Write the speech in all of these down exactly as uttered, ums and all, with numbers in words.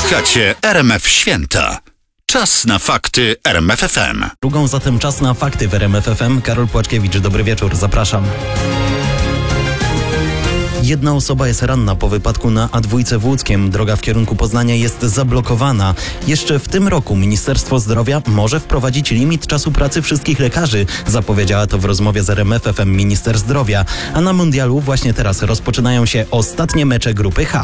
Słuchacie R M F Święta. Czas na fakty R M F F M. Drugą zatem czas na fakty w R M F F M. Karol Płaczkiewicz, dobry wieczór, zapraszam. Jedna osoba jest ranna po wypadku na A dwa w Łódzkiem. Droga w kierunku Poznania jest zablokowana. Jeszcze w tym roku Ministerstwo Zdrowia może wprowadzić limit czasu pracy wszystkich lekarzy. Zapowiedziała to w rozmowie z R M F F M minister zdrowia. A na mundialu właśnie teraz rozpoczynają się ostatnie mecze grupy H.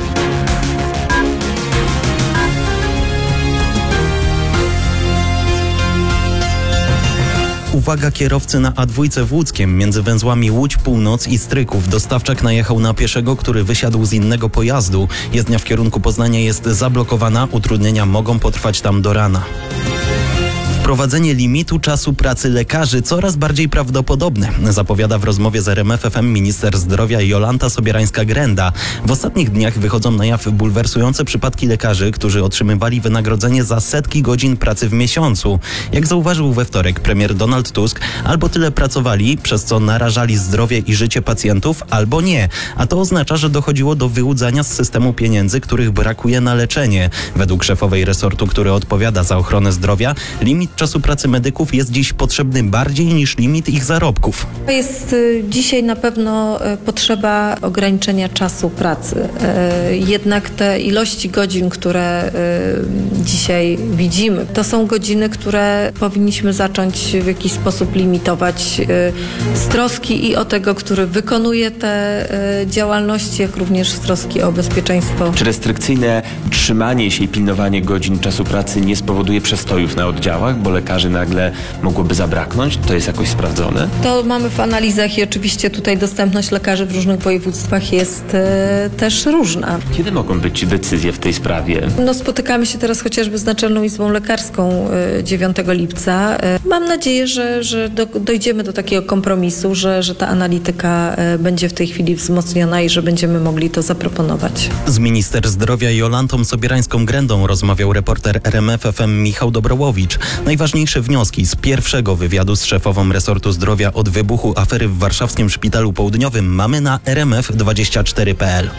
Uwaga kierowcy na A dwa w Łódzkiem. Między węzłami Łódź Północ i Stryków dostawczak najechał na pieszego, który wysiadł z innego pojazdu. Jezdnia w kierunku Poznania jest zablokowana. Utrudnienia mogą potrwać tam do rana. Wprowadzenie limitu czasu pracy lekarzy coraz bardziej prawdopodobne, zapowiada w rozmowie z R M F F M minister zdrowia Jolanta Sobierańska-Grenda. W ostatnich dniach wychodzą na jaw bulwersujące przypadki lekarzy, którzy otrzymywali wynagrodzenie za setki godzin pracy w miesiącu. Jak zauważył we wtorek premier Donald Tusk, albo tyle pracowali, przez co narażali zdrowie i życie pacjentów, albo nie. A to oznacza, że dochodziło do wyłudzania z systemu pieniędzy, których brakuje na leczenie. Według szefowej resortu, który odpowiada za ochronę zdrowia, limit czasu pracy medyków jest dziś potrzebny bardziej niż limit ich zarobków. Jest dzisiaj na pewno potrzeba ograniczenia czasu pracy. Jednak te ilości godzin, które dzisiaj widzimy, to są godziny, które powinniśmy zacząć w jakiś sposób limitować z troski i o tego, który wykonuje te działalności, jak również z troski o bezpieczeństwo. Czy restrykcyjne trzymanie się i pilnowanie godzin czasu pracy nie spowoduje przestojów na oddziałach, bo lekarzy nagle mogłoby zabraknąć? To jest jakoś sprawdzone? To mamy w analizach i oczywiście tutaj dostępność lekarzy w różnych województwach jest e, też różna. Kiedy mogą być decyzje w tej sprawie? No, spotykamy się teraz chociażby z Naczelną Izbą Lekarską e, dziewiątego lipca. E, mam nadzieję, że, że do, dojdziemy do takiego kompromisu, że, że ta analityka e, będzie w tej chwili wzmocniona i że będziemy mogli to zaproponować. Z minister zdrowia Jolantą Sobierańską-Grendą rozmawiał reporter R M F F M Michał Dobrołowicz. Najważniejsze wnioski z pierwszego wywiadu z szefową resortu zdrowia od wybuchu afery w warszawskim Szpitalu Południowym mamy na R M F dwadzieścia cztery kropka p l.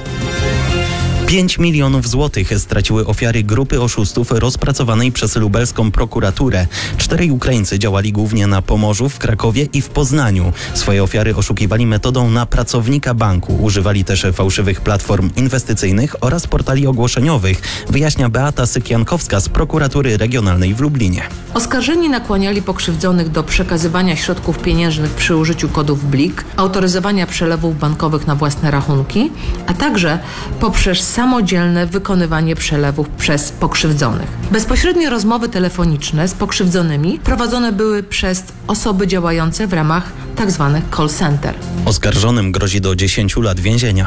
pięć milionów złotych straciły ofiary grupy oszustów rozpracowanej przez lubelską prokuraturę. Czterej Ukraińcy działali głównie na Pomorzu, w Krakowie i w Poznaniu. Swoje ofiary oszukiwali metodą na pracownika banku. Używali też fałszywych platform inwestycyjnych oraz portali ogłoszeniowych, wyjaśnia Beata Sykiankowska z prokuratury regionalnej w Lublinie. Oskarżeni nakłaniali pokrzywdzonych do przekazywania środków pieniężnych przy użyciu kodów blik, autoryzowania przelewów bankowych na własne rachunki, a także poprzez samodzielne wykonywanie przelewów przez pokrzywdzonych. Bezpośrednie rozmowy telefoniczne z pokrzywdzonymi prowadzone były przez osoby działające w ramach tzw. call center. Oskarżonym grozi do dziesięciu lat więzienia.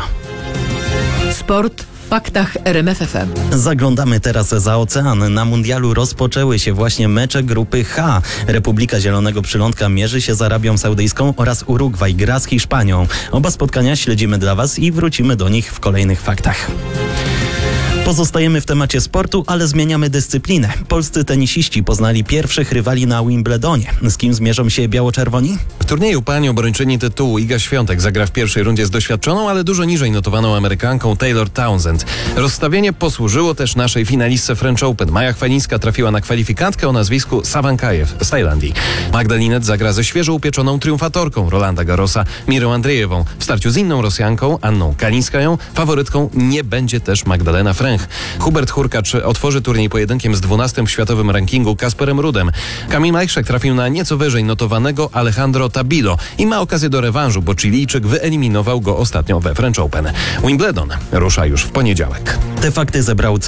Sport w faktach R M F F M. Zaglądamy teraz za ocean. Na mundialu rozpoczęły się właśnie mecze grupy H. Republika Zielonego Przylądka mierzy się z Arabią Saudyjską oraz Urugwaj gra z Hiszpanią. Oba spotkania śledzimy dla Was i wrócimy do nich w kolejnych faktach. Pozostajemy w temacie sportu, ale zmieniamy dyscyplinę. Polscy tenisiści poznali pierwszych rywali na Wimbledonie. Z kim zmierzą się biało-czerwoni? W turnieju pań obroniczyni tytułu Iga Świątek zagra w pierwszej rundzie z doświadczoną, ale dużo niżej notowaną Amerykanką Taylor Townsend. Rozstawienie posłużyło też naszej finalistce French Open. Maja Chwalińska trafiła na kwalifikantkę o nazwisku Sawankajew z Tajlandii. Magda Linette zagra ze świeżo upieczoną triumfatorką Rolanda Garrosa Mirą Andrzejewą. W starciu z inną Rosjanką Anną Kalińskają faworytką nie będzie też Magdalena Fręch. Hubert Hurkacz otworzy turniej pojedynkiem z dwunastym w światowym rankingu Kasperem Rudem. Kamil Majchrzak trafił na nieco wyżej notowanego Alejandro Tabido i ma okazję do rewanżu, bo Chilijczyk wyeliminował go ostatnio we French Open. Wimbledon rusza już w poniedziałek. Te fakty zebrał